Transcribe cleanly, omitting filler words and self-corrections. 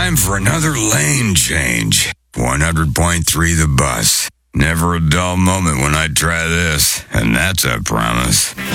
time for another lane change. 100.3 The Bus. Never a dull moment when I try this, and that's a promise.